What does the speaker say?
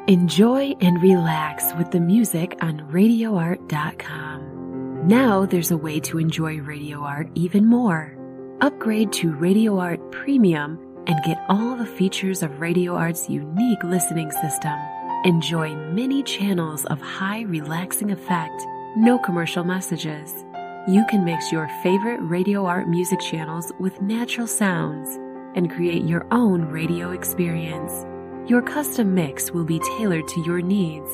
Enjoy and relax with the music on RadioArt.com. Now there's a way to enjoy Radio Art even more. Upgrade to Radio Art Premium and get all the features of Radio Art's unique listening system. Enjoy many channels of high relaxing effect, no commercial messages. You can mix your favorite Radio Art music channels with natural sounds and create your own radio experience. Your custom mix will be tailored to your needs